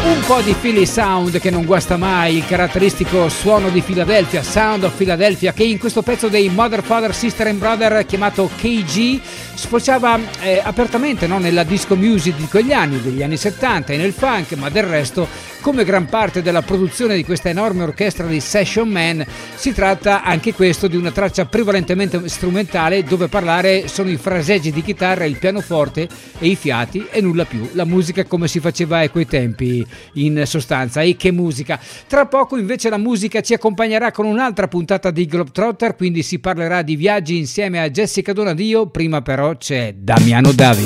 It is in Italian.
Un po' di Philly Sound che non guasta mai, il caratteristico suono di Philadelphia, Sound of Philadelphia, che in questo pezzo dei Mother, Father, Sister and Brother chiamato KG sfociava apertamente, no, nella disco music di quegli anni, degli anni 70 e nel funk, ma del resto, come gran parte della produzione di questa enorme orchestra di Session Man, si tratta anche questo di una traccia prevalentemente strumentale dove parlare sono i fraseggi di chitarra, il pianoforte e i fiati e nulla più, la musica come si faceva a quei tempi in sostanza. E che musica! Tra poco invece la musica ci accompagnerà con un'altra puntata di Globetrotter, quindi si parlerà di viaggi insieme a Jessica Donadio. Prima però c'è Damiano David.